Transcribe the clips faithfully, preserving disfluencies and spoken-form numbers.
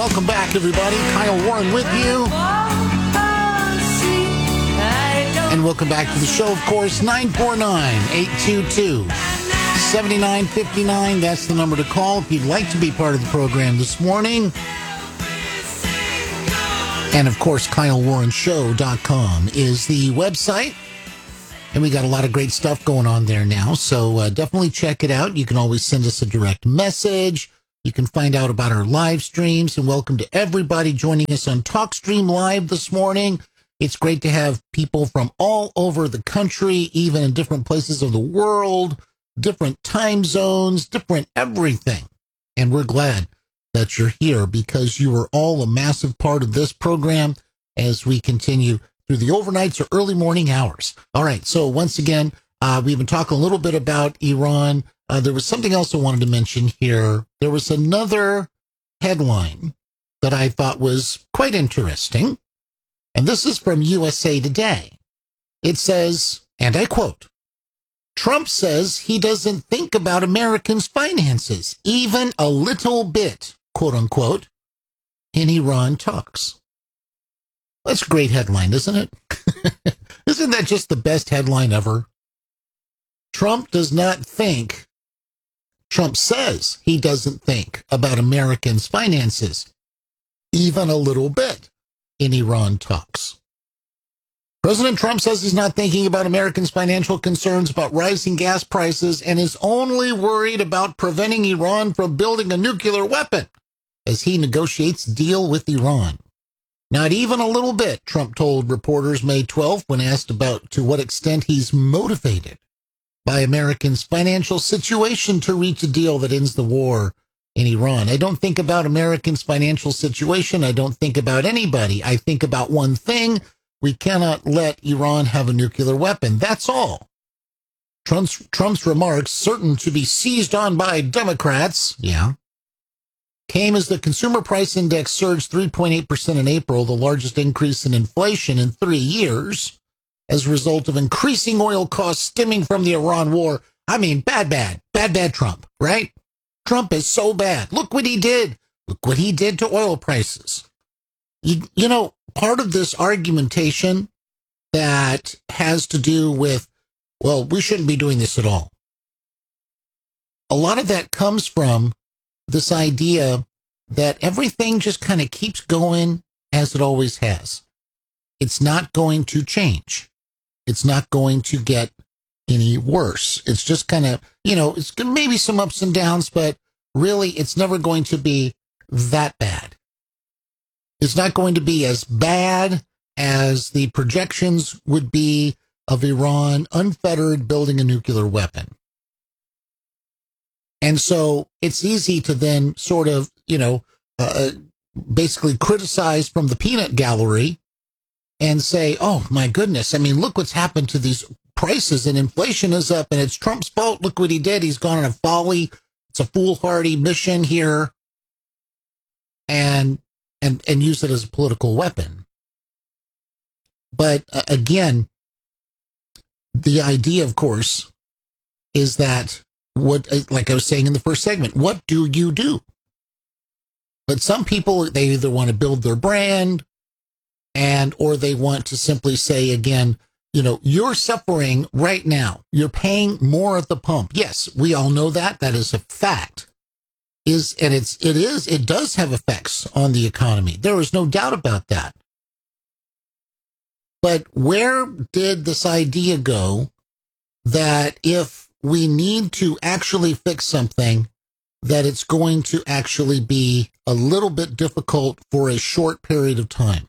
Welcome back, everybody. Kyle Warren with you. And welcome back to the show, of course. nine four nine, eight two two, seven nine five nine. That's the number to call if you'd like to be part of the program this morning. And, of course, Kyle Warren Show dot com is the website. And we got a lot of great stuff going on there now. So uh, definitely check it out. You can always send us a direct message. You can find out about our live streams, and welcome to everybody joining us on TalkStream Live this morning. It's great to have people from all over the country, even in different places of the world, different time zones, different everything. And we're glad that you're here because you are all a massive part of this program as we continue through the overnights or early morning hours. All right, so once again, uh, we've been talking a little bit about Iran. Uh, there was something else I wanted to mention here. There was another headline that I thought was quite interesting, and this is from U S A Today. It says, and I quote, "Trump says he doesn't think about Americans' finances, even a little bit, quote unquote, in Iran talks." That's a great headline, isn't it? Isn't that just the best headline ever? Trump does not think Trump says he doesn't think about Americans' finances, even a little bit, in Iran talks. President Trump says he's not thinking about Americans' financial concerns about rising gas prices and is only worried about preventing Iran from building a nuclear weapon as he negotiates a deal with Iran. Not even a little bit, Trump told reporters May twelfth when asked about to what extent he's motivated by Americans' financial situation to reach a deal that ends the war in Iran. I don't think about Americans' financial situation. I don't think about anybody. I think about one thing. We cannot let Iran have a nuclear weapon. That's all. Trump's, Trump's remarks, certain to be seized on by Democrats, yeah, came as the consumer price index surged three point eight percent in April, the largest increase in inflation in three years. As a result of increasing oil costs stemming from the Iran war. I mean, bad, bad, bad, bad Trump, right? Trump is so bad. Look what he did. Look what he did to oil prices. You, you know, part of this argumentation that has to do with, well, we shouldn't be doing this at all. A lot of that comes from this idea that everything just kind of keeps going as it always has. It's not going to change. It's not going to get any worse. It's just kind of, you know, it's maybe some ups and downs, but really it's never going to be that bad. It's not going to be as bad as the projections would be of Iran unfettered building a nuclear weapon. And so it's easy to then sort of, you know, uh, basically criticize from the peanut gallery and say, oh, my goodness, I mean, look what's happened to these prices and inflation is up and it's Trump's fault. Look what he did. He's gone on a folly. It's a foolhardy mission here and and and use it as a political weapon. But uh, again, the idea, of course, is that what, like I was saying in the first segment, what do you do? But some people, they either want to build their brand, and or they want to simply say, again, you know, you're suffering right now. You're paying more at the pump. Yes, we all know that. That is a fact. Is and it's it is it does have effects on the economy. There is no doubt about that. But where did this idea go that if we need to actually fix something, that it's going to actually be a little bit difficult for a short period of time?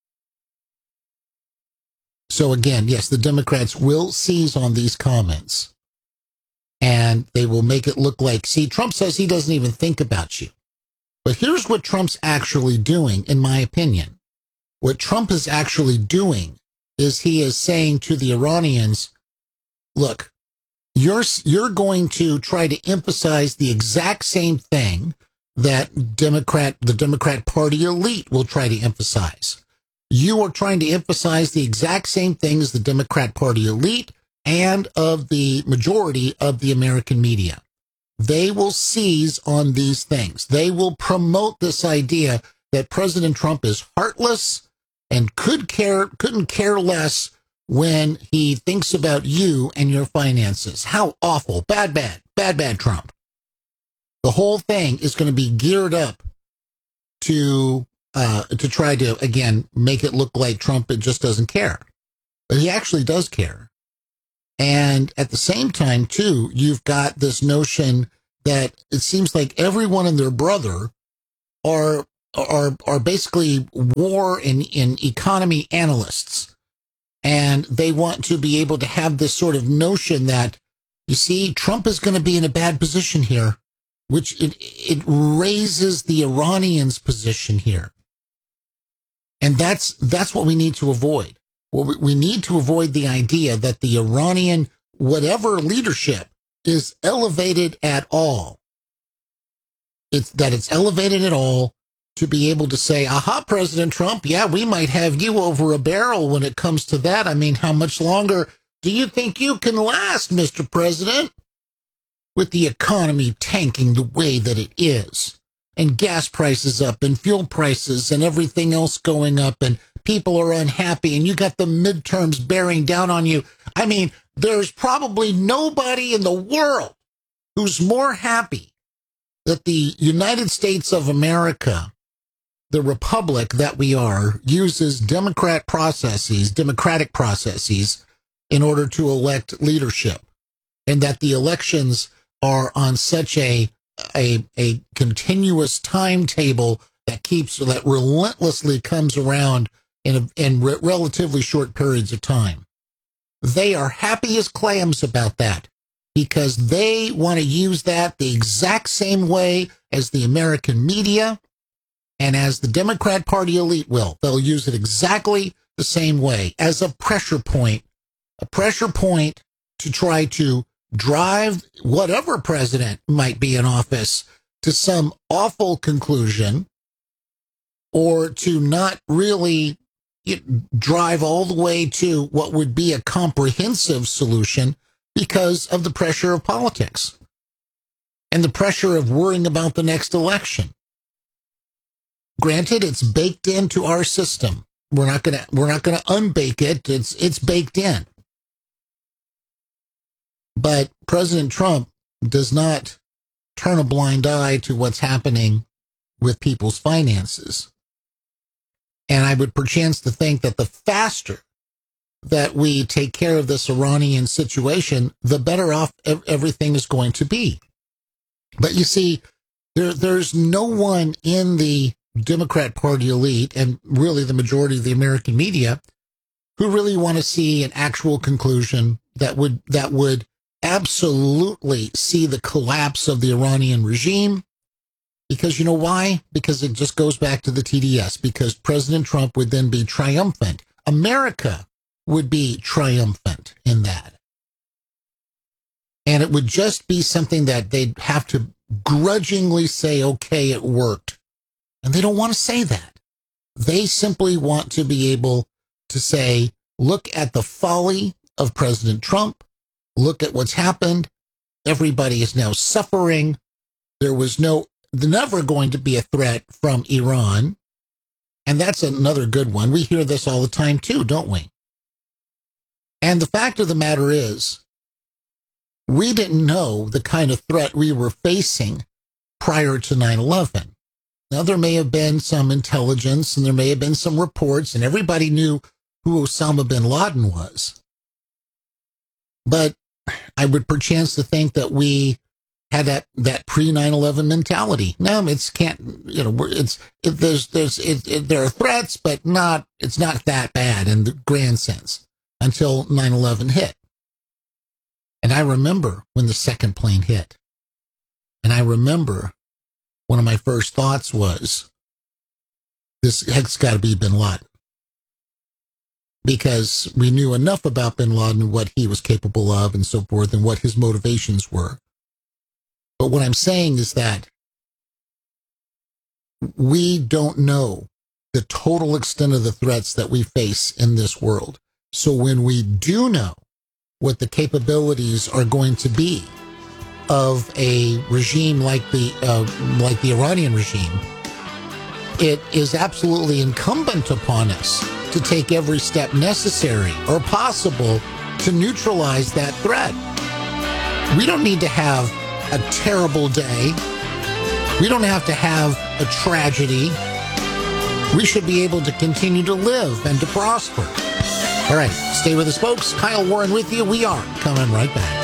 So again, yes, the Democrats will seize on these comments and they will make it look like, see, Trump says he doesn't even think about you. But here's what Trump's actually doing, in my opinion. What Trump is actually doing is he is saying to the Iranians, look, you're, you're going to try to emphasize the exact same thing that Democrat, the Democrat Party elite will try to emphasize. You are trying to emphasize the exact same thing as the Democrat Party elite and of the majority of the American media. They will seize on these things. They will promote this idea that President Trump is heartless and could care, couldn't care less when he thinks about you and your finances. How awful. Bad, bad, bad, bad Trump. The whole thing is going to be geared up to uh, to try to, again, make it look like Trump it just doesn't care. But he actually does care. And at the same time, too, you've got this notion that it seems like everyone and their brother are are are basically war and, and economy analysts. And they want to be able to have this sort of notion that, you see, Trump is going to be in a bad position here, which it, it raises the Iranians' position here. And that's that's what we need to avoid. Well, we, we need to avoid the idea that the Iranian, whatever leadership, is elevated at all. It's that it's elevated at all to be able to say, aha, President Trump, yeah, we might have you over a barrel when it comes to that. I mean, how much longer do you think you can last, Mister President? With the economy tanking the way that it is, and gas prices up, and fuel prices, and everything else going up, and people are unhappy, and you got the midterms bearing down on you. I mean, there's probably nobody in the world who's more happy that the United States of America, the republic that we are, uses Democrat processes, democratic processes, in order to elect leadership, and that the elections are on such a a a continuous timetable that keeps that relentlessly comes around in a, in re- relatively short periods of time. They are happy as clams about that because they want to use that the exact same way as the American media and as the Democrat Party elite will. They'll use it exactly the same way as a pressure point, a pressure point to try to drive whatever president might be in office to some awful conclusion, or to not really drive all the way to what would be a comprehensive solution because of the pressure of politics and the pressure of worrying about the next election. Granted, it's baked into our system. We're not gonna we're not gonna unbake it. It's it's baked in. But President Trump does not turn a blind eye to what's happening with people's finances. And I would perchance to think that the faster that we take care of this Iranian situation, the better off everything is going to be. But you see, there, there's no one in the Democrat Party elite, and really the majority of the American media, who really want to see an actual conclusion that would that would absolutely see the collapse of the Iranian regime. Because you know why? Because it just goes back to the T D S, because President Trump would then be triumphant. America would be triumphant in that. And it would just be something that they'd have to grudgingly say, okay, it worked. And they don't want to say that. They simply want to be able to say, look at the folly of President Trump. Look at what's happened. Everybody is now suffering. There was no, never going to be a threat from Iran. And that's another good one. We hear this all the time too, don't we? And the fact of the matter is, we didn't know the kind of threat we were facing prior to nine eleven. Now, there may have been some intelligence and there may have been some reports, and everybody knew who Osama bin Laden was. But I would perchance to think that we had that, that pre nine eleven mentality. No, it's can't, you know, it's, it, there's, there's, it, it, there are threats, but not, it's not that bad in the grand sense until nine eleven hit. And I remember when the second plane hit. And I remember one of my first thoughts was, this has got to be bin Laden. Because we knew enough about bin Laden and what he was capable of and so forth and what his motivations were. But what I'm saying is that we don't know the total extent of the threats that we face in this world. So when we do know what the capabilities are going to be of a regime like the uh, like the Iranian regime, it is absolutely incumbent upon us to take every step necessary or possible to neutralize that threat. We don't need to have a terrible day. We don't have to have a tragedy. We should be able to continue to live and to prosper. All right, stay with us, folks. Kyle Warren with you. We are coming right back.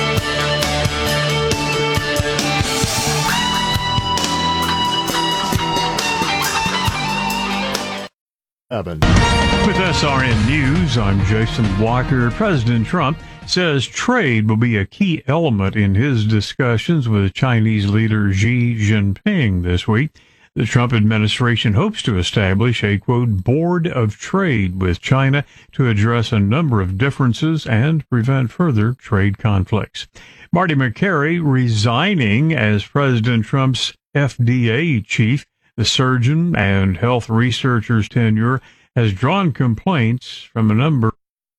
Evan. With S R N News, I'm Jason Walker. President Trump says trade will be a key element in his discussions with Chinese leader Xi Jinping this week. The Trump administration hopes to establish a, quote, board of trade with China to address a number of differences and prevent further trade conflicts. Marty Makary resigning as President Trump's F D A chief. The surgeon and health researcher's tenure has drawn complaints from a number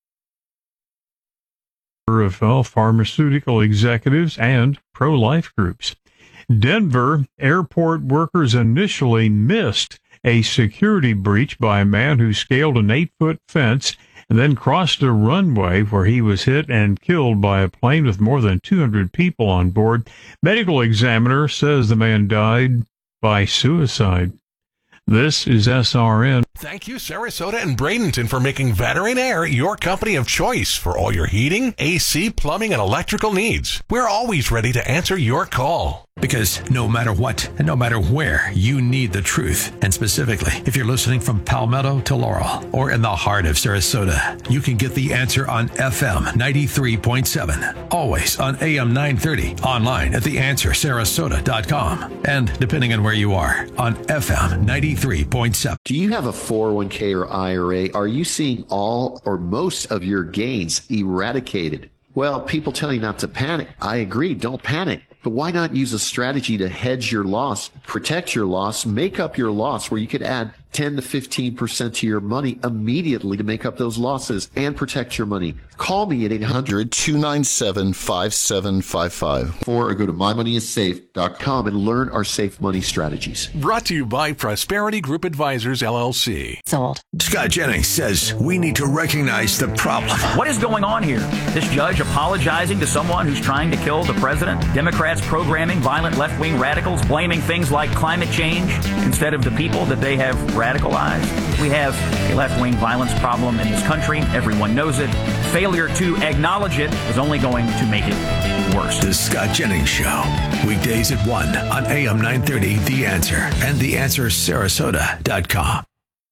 of well, pharmaceutical executives and pro-life groups. Denver airport workers initially missed a security breach by a man who scaled an eight-foot fence and then crossed a runway where he was hit and killed by a plane with more than two hundred people on board. Medical examiner says the man died by suicide. This is S R N. Thank you, Sarasota and Bradenton, for making Veteran Air your company of choice for all your heating, A C, plumbing, and electrical needs. We're always ready to answer your call. Because no matter what and no matter where, you need the truth. And specifically, if you're listening from Palmetto to Laurel or in the heart of Sarasota, you can get the answer on F M ninety-three point seven. Always on A M nine thirty. Online at the answer sarasota dot com. And depending on where you are, on F M ninety-three point seven. Do you have a four oh one k or I R A? Are you seeing all or most of your gains eradicated? Well, people tell you not to panic. I agree, don't panic. But why not use a strategy to hedge your loss, protect your loss, make up your loss, where you could add ten to fifteen percent to your money immediately to make up those losses and protect your money? Call me at eight hundred, two nine seven, five seven five five or go to my money is safe dot com and learn our safe money strategies. Brought to you by Prosperity Group Advisors, L L C. Sold. Scott Jennings says we need to recognize the problem. What is going on here? This judge apologizing to someone who's trying to kill the president? Democrats programming violent left-wing radicals, blaming things like climate change instead of the people that they have radicalized? We have a left-wing violence problem in this country. Everyone knows it. Failure to acknowledge it is only going to make it worse. The Scott Jennings Show. Weekdays at one on A M nine thirty, The Answer, and the answer sarasota dot com.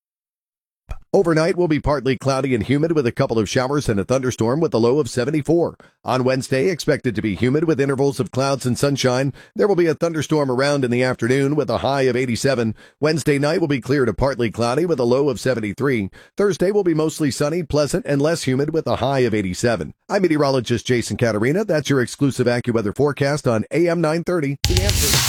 Overnight will be partly cloudy and humid with a couple of showers and a thunderstorm with a low of seventy-four. On Wednesday, expected to be humid with intervals of clouds and sunshine. There will be a thunderstorm around in the afternoon with a high of eighty-seven. Wednesday night will be clear to partly cloudy with a low of seventy-three. Thursday will be mostly sunny, pleasant, and less humid with a high of eighty-seven. I'm meteorologist Jason Caterina. That's your exclusive AccuWeather forecast on A M nine thirty. The Answer.